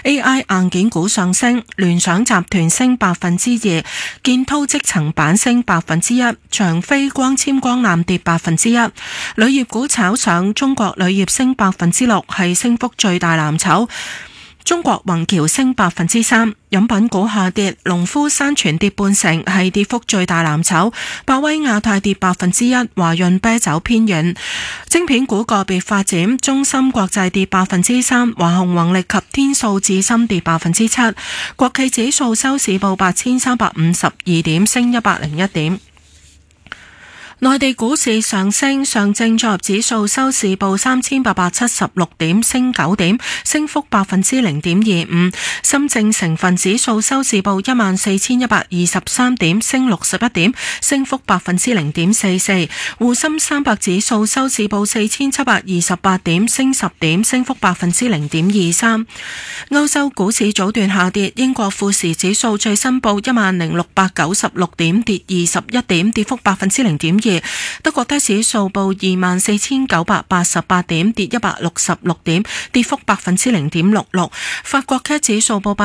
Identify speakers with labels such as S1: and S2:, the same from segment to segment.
S1: AI 硬件股上升，聯想集團升2%，建滔積層板升1%，長飛光纖光纜跌1%。鋁業股炒上，中國鋁業升6%，係升幅最大藍籌。中國宏橋升3%，飲品股下跌，農夫山泉跌半成，係跌幅最大藍籌。百威亞太跌1%，華潤啤酒偏軟。晶片股個別發展，中芯國際跌3%，華虹宏力及天素智深跌7%。國企指數收市報8352點，升101點。內地股市上升，上證綜合指數收市報3876點，升9點，升幅0.25%。深證成分指數收市報14123點，升61點，升幅0.44%。滬深300指數收市報4728點，升10點，升幅0.23%。歐洲股市早段下跌，英國富時指數最新報10696點，跌21點，跌幅0.2%。德國DAX指數報24988點，跌166點，跌幅0.66%。法國 CAC 指數報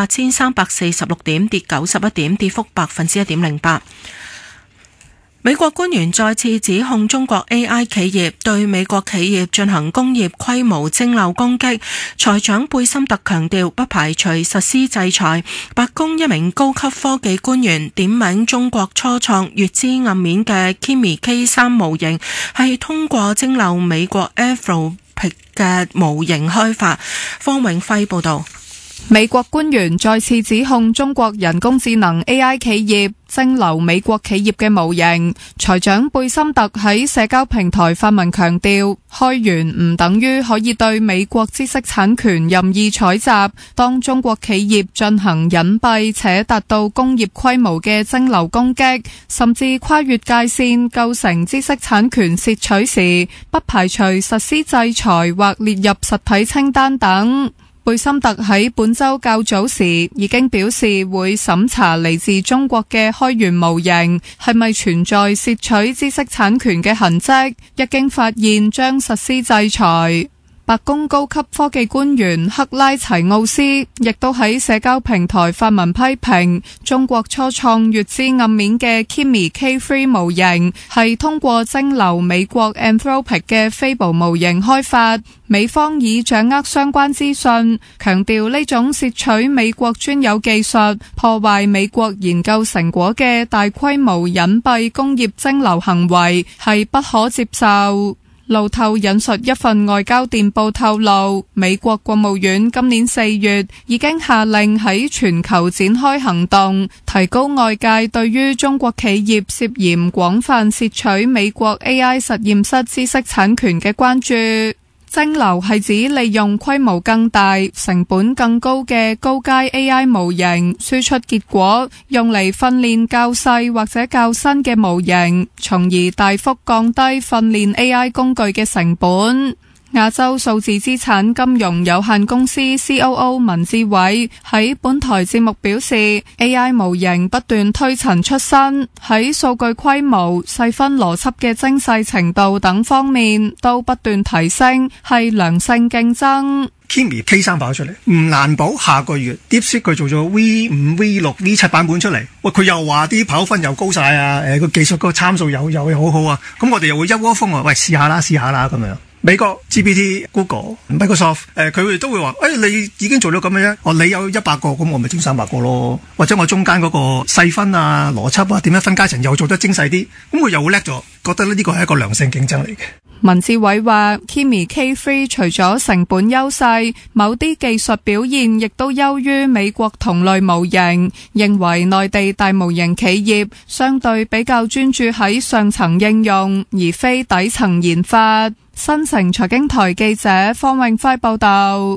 S1: 8346點，跌91點，跌幅1.08%。美國官員再次指控中國 AI 企業對美國企業進行工業規模蒸餾攻擊，財長貝森特強調不排除實施制裁。白宮一名高級科技官員點名中國初創月之暗面嘅 Kimi K3 模型係通過蒸餾美國 Anthropic 嘅模型開發。方永輝報道。
S2: 美國官員再次指控中國人工智能 AI 企業蒸餾美國企業嘅模型。財長貝森特喺社交平台發文強調，開源唔等於可以對美國知識產權任意採集。當中國企業進行隱蔽且達到工業規模嘅蒸餾攻擊，甚至跨越界線構成知識產權竊取時，不排除實施制裁或列入實體清單等。貝森特喺本周較早時已經表示會審查嚟自中國嘅開源模型係咪存在竊取知識產權嘅痕跡，一經發現將實施制裁。白宮高級科技官員克拉齊奧斯亦都喺社交平台發文批評中國初創月之暗面嘅 Kimi K3 模型係通過蒸餾美國 Anthropic 嘅 Fable 模型開發，美方已掌握相關資訊，強調呢種竊取美國專有技術、破壞美國研究成果嘅大規模隱蔽工業蒸餾行為係不可接受。路透引述一份外交電報透露，美國國務院今年4月已經下令喺全球展開行動，提高外界對於中國企業涉嫌廣泛竊取美國 AI 實驗室知識產權嘅關注。蒸餾係指利用規模更大、成本更高嘅高階 AI 模型輸出結果，用嚟訓練較細或者較新嘅模型，從而大幅降低訓練 AI 工具嘅成本。亞洲數字資產金融有限公司 COO 文志偉喺本台節目表示， AI 模型不斷推陳出新，喺數據規模、細分邏輯嘅精細程度等方面都不斷提升，係良性競爭。
S3: Kimi K3 跑出嚟，唔難保下個月 DeepSeek 佢做咗 V5、V6、V7 版本出嚟，喂佢又話啲跑分又高晒啊，個技術個參數又好好啊，咁我哋又會一窩蜂啊，喂試下啦咁樣。美國 GPT、Google、Microsoft， 佢哋都會話，你已經做到咁樣啫，你有100個，咁我咪整300個咯，或者我中間嗰個細分啊、邏輯啊、點樣分階層又做得精細啲，咁佢又會叻咗，覺得呢個係一個良性競爭嚟嘅。
S2: 文志偉話 Kimi K3 除咗成本優勢，某啲技術表現亦都優於美國同類模型，認為內地大模型企業相對比較專注喺上層應用，而非底層研發。新城財經台記者方永輝報道。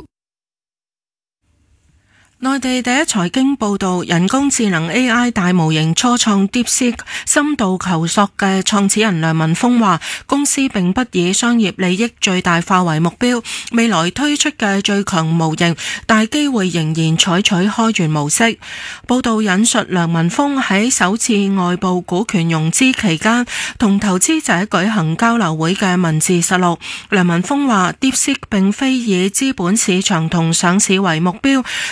S1: 內地第一財經報道，人工智能 AI 大模型初創 DeepSeek 深度求索嘅創始人梁文峰話，公司並不以商業利益最大化為目標，未來推出嘅最強模型大機會仍然採取開源模式。報道引述梁文峰喺首次外部股權融資期間同投資者舉行交流會嘅文字實錄。梁文峰話 DeepSeek 並非以資本市場同上市為目標，